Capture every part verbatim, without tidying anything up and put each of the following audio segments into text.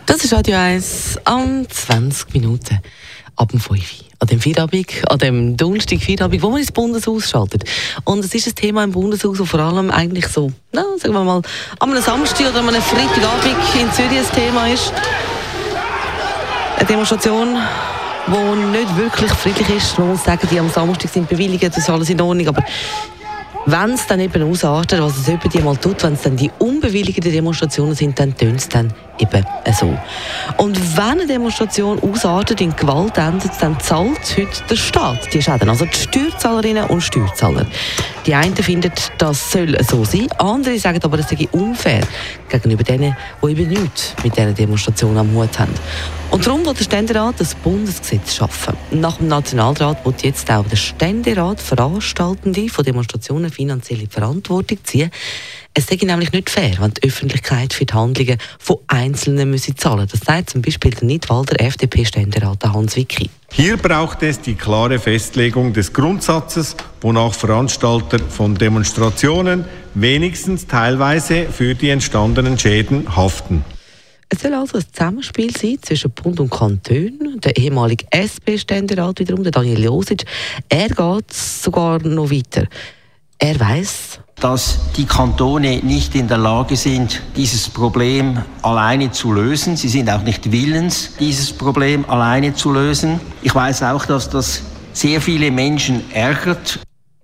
Das ist Radio eins am zwanzig Minuten ab dem fünf Uhr. An dem Feierabend, an dem Donnerstag Feierabend, wo man ins Bundeshaus schaltet. Und es ist ein Thema im Bundeshaus, das vor allem eigentlich so, na, sagen wir mal, an einem Samstag oder an einem Freitagabend in Zürich ein Thema ist. Eine Demonstration, die nicht wirklich friedlich ist. Man muss sagen, die am Samstag sind bewilligt, das ist alles in Ordnung, aber wenn es dann eben ausartet, was es eben die mal tut, wenn es dann die unbewilligten Demonstrationen sind, dann tönt es dann eben so. Und wenn eine Demonstration ausartet, in Gewalt endet, dann zahlt heute der Staat die Schäden, also die Steuerzahlerinnen und Steuerzahler. Die einen finden, das soll so sein, andere sagen aber, es sei unfair gegenüber denen, die eben nichts mit dieser Demonstration am Hut haben. Und darum will der Ständerat das Bundesgesetz schaffen. Nach dem Nationalrat will jetzt auch der Ständerat Veranstaltende von Demonstrationen finanzielle Verantwortung ziehen. Es sei nämlich nicht fair, wenn die Öffentlichkeit für die Handlungen von Einzelnen müsse zahlen. Das sagt zum Beispiel der Nidwalder F D P-Ständerat Hans Wicki. Hier braucht es die klare Festlegung des Grundsatzes, wonach Veranstalter von Demonstrationen wenigstens teilweise für die entstandenen Schäden haften. Es soll also ein Zusammenspiel sein zwischen Bund und Kanton. Der ehemalige S P-Ständerat wiederum, der Daniel Josic, er geht sogar noch weiter. Er weiss, dass die Kantone nicht in der Lage sind, dieses Problem alleine zu lösen. Sie sind auch nicht willens, dieses Problem alleine zu lösen. Ich weiß auch, dass das sehr viele Menschen ärgert.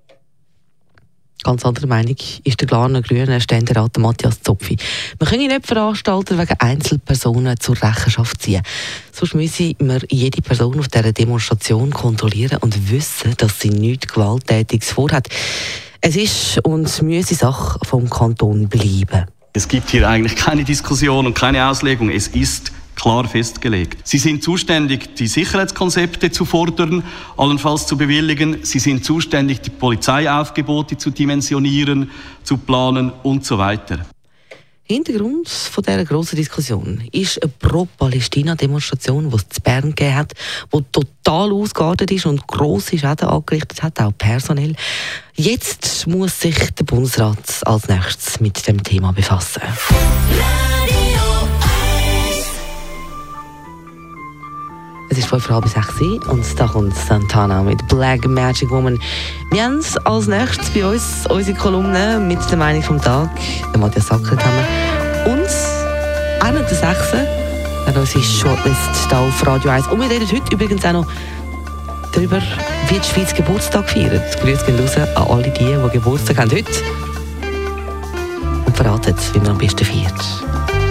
Ganz andere Meinung ist der Glarner Grünen Ständerat Matthias Zopfi. Man kann nicht Veranstalter wegen Einzelpersonen zur Rechenschaft ziehen. Sonst müsse man jede Person auf dieser Demonstration kontrollieren und wissen, dass sie nichts Gewalttätiges vorhat. Es ist und müsse Sache vom Kanton bleiben. Es gibt hier eigentlich keine Diskussion und keine Auslegung. Es ist klar festgelegt. Sie sind zuständig, die Sicherheitskonzepte zu fordern, allenfalls zu bewilligen. Sie sind zuständig, die Polizeiaufgebote zu dimensionieren, zu planen und so weiter. Hintergrund von dieser grossen Diskussion ist eine Pro-Palästina-Demonstration, die es in Bern gegeben hat, die total ausgeartet ist und grosse Schäden angerichtet hat, auch personell. Jetzt muss sich der Bundesrat als nächstes mit dem Thema befassen. Es ist fünf vor halb sechs und da kommt Santana mit Black Magic Woman. Wir haben als nächstes bei uns unsere Kolumne mit der Meinung vom Tag. Der Matthias Sackert haben wir. Und einer der Sechsen hat unsere Shortlist hier auf Radio eins. Und wir reden heute übrigens auch noch darüber, wie die Schweiz Geburtstag feiert. Grüße gehen raus an alle die, die Geburtstag haben heute. Und verraten, wie man am besten feiert.